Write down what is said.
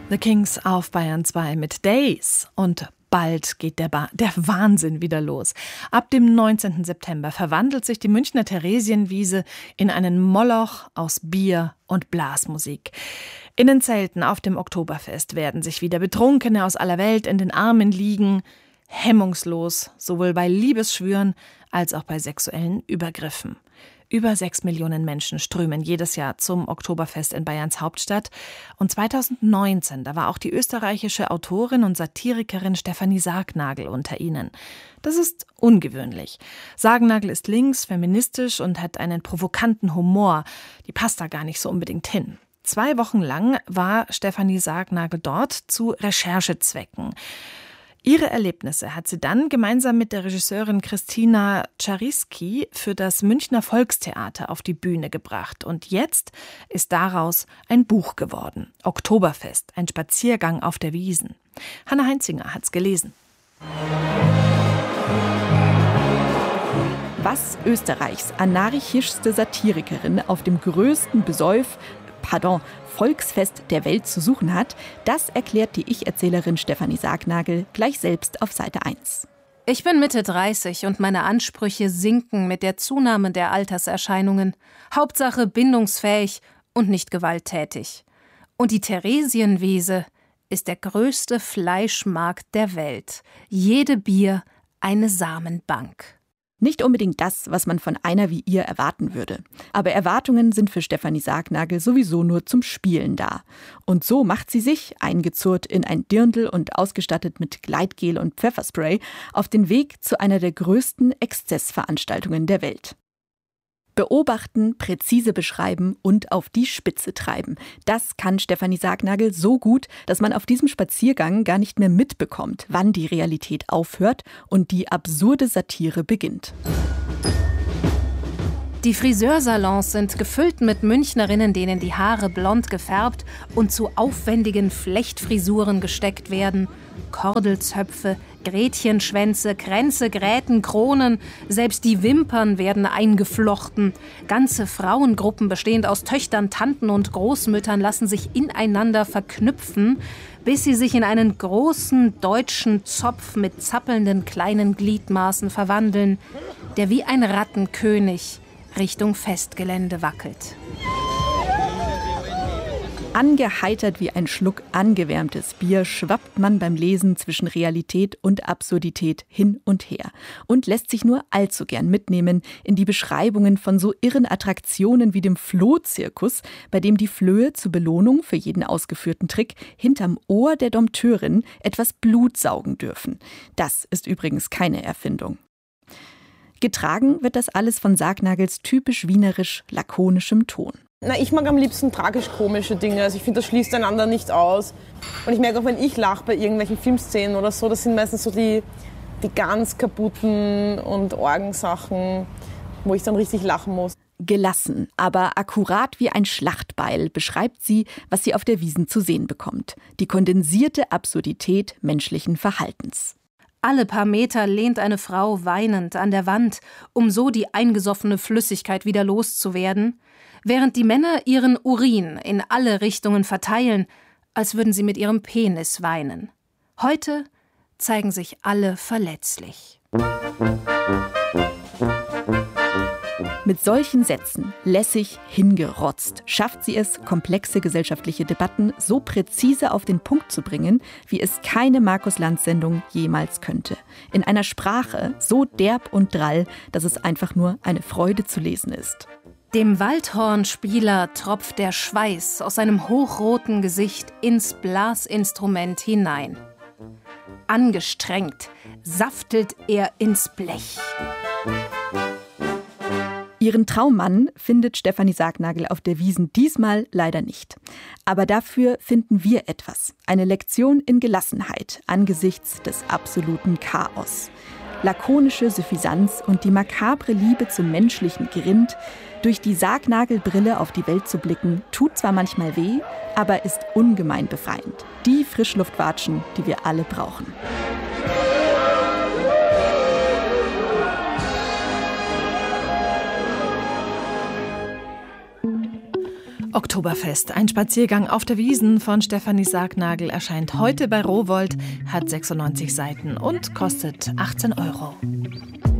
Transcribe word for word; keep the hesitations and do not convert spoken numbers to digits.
The Kings auf Bayern zwei mit Days. Und bald geht der, ba- der Wahnsinn wieder los. Ab dem neunzehnten September verwandelt sich die Münchner Theresienwiese in einen Moloch aus Bier und Blasmusik. In den Zelten auf dem Oktoberfest werden sich wieder Betrunkene aus aller Welt in den Armen liegen, hemmungslos, sowohl bei Liebesschwüren als auch bei sexuellen Übergriffen. Über sechs Millionen Menschen strömen jedes Jahr zum Oktoberfest in Bayerns Hauptstadt. Und zweitausendneunzehn, da war auch die österreichische Autorin und Satirikerin Stefanie Sargnagel unter ihnen. Das ist ungewöhnlich. Sargnagel ist links, feministisch und hat einen provokanten Humor. Die passt da gar nicht so unbedingt hin. Zwei Wochen lang war Stefanie Sargnagel dort zu Recherchezwecken. Ihre Erlebnisse hat sie dann gemeinsam mit der Regisseurin Christina Czariski für das Münchner Volkstheater auf die Bühne gebracht. Und jetzt ist daraus ein Buch geworden. Oktoberfest, ein Spaziergang auf der Wiesn. Hanna Heinzinger hat's gelesen. Was Österreichs anarchischste Satirikerin auf dem größten Besäuf, pardon, Volksfest der Welt zu suchen hat, das erklärt die Ich-Erzählerin Stefanie Sargnagel gleich selbst auf Seite eins. Ich bin Mitte dreißig und meine Ansprüche sinken mit der Zunahme der Alterserscheinungen. Hauptsache bindungsfähig und nicht gewalttätig. Und die Theresienwiese ist der größte Fleischmarkt der Welt. Jede Bier eine Samenbank. Nicht unbedingt das, was man von einer wie ihr erwarten würde. Aber Erwartungen sind für Stefanie Sargnagel sowieso nur zum Spielen da. Und so macht sie sich, eingezurrt in ein Dirndl und ausgestattet mit Gleitgel und Pfefferspray, auf den Weg zu einer der größten Exzessveranstaltungen der Welt. Beobachten, präzise beschreiben und auf die Spitze treiben. Das kann Stefanie Sargnagel so gut, dass man auf diesem Spaziergang gar nicht mehr mitbekommt, wann die Realität aufhört und die absurde Satire beginnt. Die Friseursalons sind gefüllt mit Münchnerinnen, denen die Haare blond gefärbt und zu aufwendigen Flechtfrisuren gesteckt werden. Kordelzöpfe, Gretchenschwänze, Kränze, Gräten, Kronen, selbst die Wimpern werden eingeflochten. Ganze Frauengruppen bestehend aus Töchtern, Tanten und Großmüttern lassen sich ineinander verknüpfen, bis sie sich in einen großen deutschen Zopf mit zappelnden kleinen Gliedmaßen verwandeln, der wie ein Rattenkönig Richtung Festgelände wackelt. Angeheitert wie ein Schluck angewärmtes Bier schwappt man beim Lesen zwischen Realität und Absurdität hin und her und lässt sich nur allzu gern mitnehmen in die Beschreibungen von so irren Attraktionen wie dem Flohzirkus, bei dem die Flöhe zur Belohnung für jeden ausgeführten Trick hinterm Ohr der Dompteurin etwas Blut saugen dürfen. Das ist übrigens keine Erfindung. Getragen wird das alles von Sargnagels typisch wienerisch lakonischem Ton. Na, ich mag am liebsten tragisch-komische Dinge. Also ich finde, das schließt einander nicht aus. Und ich merke auch, wenn ich lache bei irgendwelchen Filmszenen oder so, das sind meistens so die, die ganz kaputten und Orgensachen, wo ich dann richtig lachen muss. Gelassen, aber akkurat wie ein Schlachtbeil beschreibt sie, was sie auf der Wiesn zu sehen bekommt. Die kondensierte Absurdität menschlichen Verhaltens. Alle paar Meter lehnt eine Frau weinend an der Wand, um so die eingesoffene Flüssigkeit wieder loszuwerden, während die Männer ihren Urin in alle Richtungen verteilen, als würden sie mit ihrem Penis weinen. Heute zeigen sich alle verletzlich. Mit solchen Sätzen, lässig hingerotzt, schafft sie es, komplexe gesellschaftliche Debatten so präzise auf den Punkt zu bringen, wie es keine Markus-Lanz-Sendung jemals könnte. In einer Sprache so derb und drall, dass es einfach nur eine Freude zu lesen ist. Dem Waldhornspieler tropft der Schweiß aus seinem hochroten Gesicht ins Blasinstrument hinein. Angestrengt saftelt er ins Blech. Ihren Traummann findet Stefanie Sargnagel auf der Wiesn diesmal leider nicht. Aber dafür finden wir etwas. Eine Lektion in Gelassenheit angesichts des absoluten Chaos. Lakonische Suffisanz und die makabre Liebe zum menschlichen Grind. Durch die Sargnagel-Brille auf die Welt zu blicken, tut zwar manchmal weh, aber ist ungemein befreiend. Die Frischluftwatschen, die wir alle brauchen. Oktoberfest, ein Spaziergang auf der Wiesn von Stefanie Sargnagel, erscheint heute bei Rowohlt, hat sechsundneunzig Seiten und kostet achtzehn Euro.